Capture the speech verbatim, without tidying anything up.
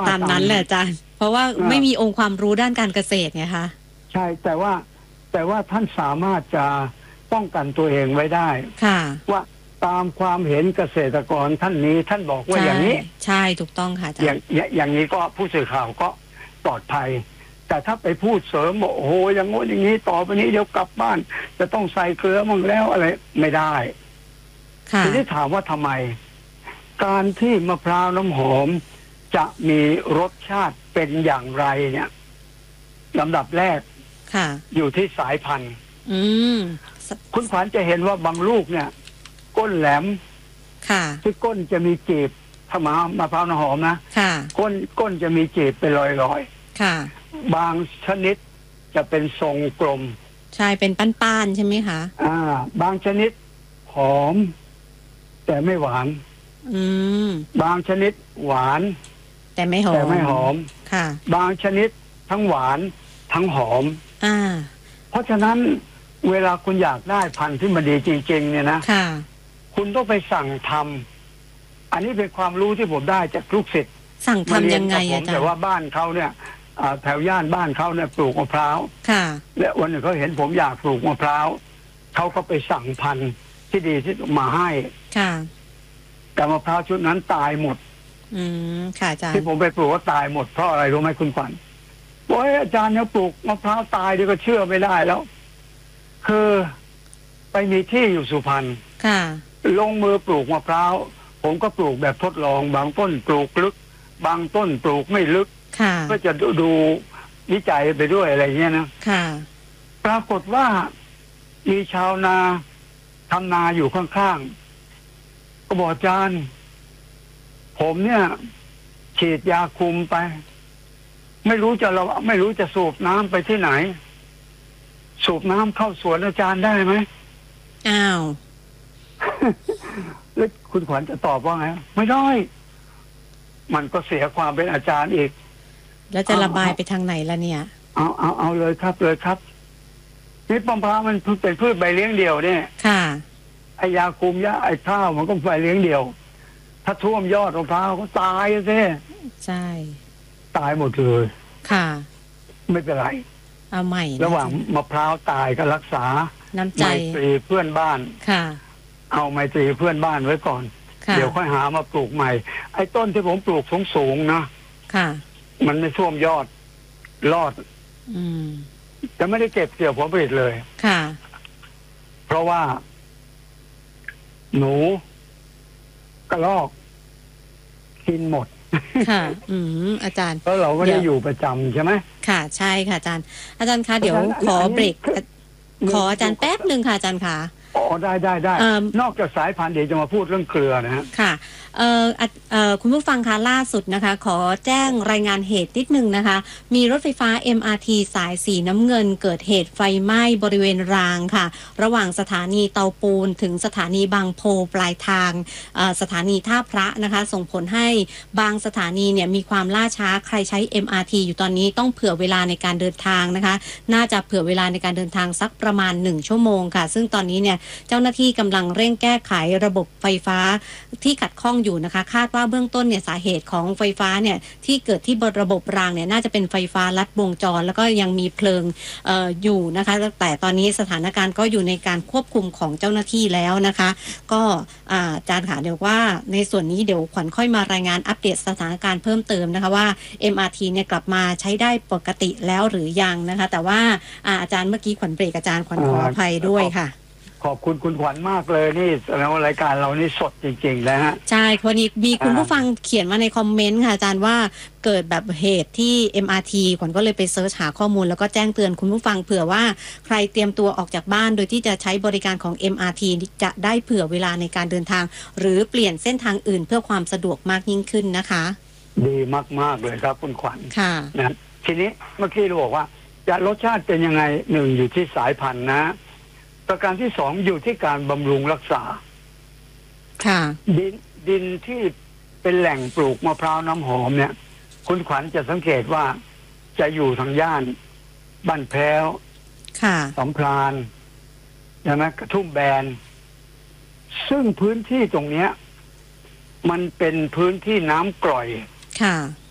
ตามนั้นแหละอาจารย์เพราะว่าไม่มีองค์ความรู้ด้านการเกษตรไงคะใช่แต่ว่าแต่ว่าท่านสามารถจะป้องกันตัวเองไว้ได้ค่ะว่าตามความเห็นเกษตรกรท่านนี้ท่านบอกว่าอย่างนี้ใช่ถูกต้องค่ะอาจารย์อย่างอย่างนี้ก็ผู้สื่อข่าวก็ปลอดภัยแต่ถ้าไปพูดเสริมบอกโอ้โหอย่างโน้นอย่างนี้ต่อไปนี้เดี๋ยวกลับบ้านจะต้องใส่เกลือมั่งแล้วอะไรไม่ได้ทีนี้ถามว่าทำไมการที่มะพร้าวน้ำหอมจะมีรสชาติเป็นอย่างไรเนี่ยลำดับแรกอยู่ที่สายพันธุ์คุณขวัญจะเห็นว่าบางลูกเนี่ยก้นแหลมที่ก้นจะมีจีบถ้ามามะพร้าวน้ำหอมนะก้นก้นจะมีจีบเป็นรอยๆบางชนิดจะเป็นทรงกลมใช่เป็นป้านๆใช่ไหมคะอ่าบางชนิดหอมแต่ไม่หวานอืมบางชนิดหวานแต่ไม่หอมแต่ไม่หอมค่ะบางชนิดทั้งหวานทั้งหอมอ่าเพราะฉะนั้นเวลาคุณอยากได้พันธุ์ที่มันดีจริงๆเนี่ยนะค่ะคุณต้องไปสั่งทำอันนี้เป็นความรู้ที่ผมได้จากลูกศิษย์สั่งทำยังไงอาจารย์แต่ว่าบ้านเขาเนี่ยแถวย่านบ้านเขาเนี่ยปลูกมะพร้าวค่ะและวันหนึ่งเขาเห็นผมอยากปลูกมะพร้าวเขาก็ไปสั่งพันธุ์ที่ดีที่มาให้ค่ะแต่มะพร้าวชุดนั้นตายหมดอืมค่ะอาจารย์ที่ผมไปปลูกก็ตายหมดเพราะอะไรรู้ไหมคุณขวัญโอ้ยอาจารย์เนี่ยปลูกมะพร้าวตายดีก็เชื่อไม่ได้แล้วคือไปมีที่อยู่สุพรรณค่ะลงมือปลูกมะพร้าวผมก็ปลูกแบบทดลองบางต้นปลูกลึกบางต้นปลูกไม่ลึกก็จะดูดูวิจัยไปด้วยอะไรเงี้ยนะค่ะปรากฏว่ามีชาวนาทำนาอยู่ข้างๆก็บอกอาจารย์ผมเนี่ยฉีดยาคุมไปไม่รู้จะเราไม่รู้จะสูบน้ำไปที่ไหนสูบน้ำเข้าสวนอาจารย์ได้ไหมอ้าวแล้วคุณขวัญจะตอบว่าไงไม่ได้มันก็เสียความเป็นอาจารย์อีกแล้วจะระบายไปทางไหนล่ะเนี่ยเอาเอาเอาเลยครับเลยครับนี่มะพร้าวมันเป็นพืชใบเลี้ยงเดี่ยวเนี่ยค่ะไอยาคุมยาไอข้าวมันก็ใบเลี้ยงเดี่ยวถ้าท่วมยอดมะพร้าวก็ตายสิใช่ตายหมดเลยค่ะไม่เป็นไรเอาใหม่ระหว่างมะพร้าวตายก็รักษาน้ำใจไมตรีเพื่อนบ้านค่ะเอาไมตรีเพื่อนบ้านไว้ก่อนเดี๋ยวค่อยหามาปลูกใหม่ไอ้ต้นที่ผมปลูกสูงๆนะค่ะมันไม่ท่วมยอดรอดอืมแต่ไม่ได้เก็บเกี่ยวผลผลิตเลยค่ะเพราะว่าหนูกระรอกกินหมดค่ะอืมอาจารย์เพราะเราไม่ได้อยู่ประจำใช่ไหมค่ะใช่ค่ะอาจารย์อาจารย์คะเดี๋ยวขอเบรกขออาจารย์แป๊บหนึ่งค่ะอาจารย์คะอ๋อได้ได้ได้นอกจากสายพันธุ์เดี๋ยวจะมาพูดเรื่องเกลือนะฮะค่ะเอ่อเอ่อคุณผู้ฟังคะล่าสุดนะคะขอแจ้งรายงานเหตุนิดนึงนะคะมีรถไฟฟ้า เอ็ม อาร์ ที สายสีน้ำเงินเกิดเหตุไฟไหม้บริเวณรางค่ะระหว่างสถานีเตาปูนถึงสถานีบางโพปลายทางสถานีท่าพระนะคะส่งผลให้บางสถานีเนี่ยมีความล่าช้าใครใช้ เอ็ม อาร์ ที อยู่ตอนนี้ต้องเผื่อเวลาในการเดินทางนะคะน่าจะเผื่อเวลาในการเดินทางสักประมาณหนึ่งชั่วโมงค่ะซึ่งตอนนี้เนี่ยเจ้าหน้าที่กำลังเร่งแก้ไขระบบไฟฟ้าที่ขัดข้องอยู่นะคะคาดว่าเบื้องต้นเนี่ยสาเหตุของไฟฟ้าเนี่ยที่เกิดที่ระบบรางเนี่ยน่าจะเป็นไฟฟ้าลัดวงจรแล้วก็ยังมีเพลิง เอ่อ อยู่นะคะแต่ตอนนี้สถานการณ์ก็อยู่ในการควบคุมของเจ้าหน้าที่แล้วนะคะก็อาจารย์ค่ะเดี๋ยวว่าในส่วนนี้เดี๋ยวขวัญค่อยมารายงานอัปเดตสถานการณ์เพิ่มเติมนะคะว่า เอ็ม อาร์ ที เนี่ยกลับมาใช้ได้ปกติแล้วหรือยังนะคะแต่ว่าอาจารย์เมื่อกี้ขวัญเบรกอาจารย์ขวัญขออภัยด้วยค่ะขอบคุณคุณขวัญมากเลยนี่แล้วรายการเรานี่สดจริงๆนะฮะใช่คนนี้มีคุณผู้ฟังเขียนมาในคอมเมนต์ค่ะอาจารย์ว่าเกิดแบบเหตุที่ เอ็ม อาร์ ที ขวัญก็เลยไปเซิร์ชหาข้อมูลแล้วก็แจ้งเตือนคุณผู้ฟังเผื่อว่าใครเตรียมตัวออกจากบ้านโดยที่จะใช้บริการของ เอ็ม อาร์ ที จะได้เผื่อเวลาในการเดินทางหรือเปลี่ยนเส้นทางอื่นเพื่อความสะดวกมากยิ่งขึ้นนะคะดีมากๆเลยครับคุณขวัญค่ะนะทีนี้เมื่อกี้เราบอกว่าจะรสชาติเป็นยังไงหนึ่งอยู่ที่สายพันธุ์นะประการที่สองอยู่ที่การบำรุงรักษาค่ะดินดินที่เป็นแหล่งปลูกมะพร้าวน้ำหอมเนี่ยคุณขวัญจะสังเกตว่าจะอยู่ทางย่านบ้านแพ้วค่ะสำพรานใช่ไหมกระทุ่มแบนซึ่งพื้นที่ตรงเนี้ยมันเป็นพื้นที่น้ำกร่อยค่ะ